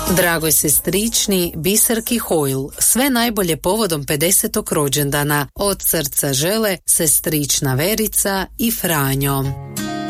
Dragoj sestrični Biserki Hoyle, sve najbolje povodom 50. rođendana. Od srca žele sestrična Verica i Franjo.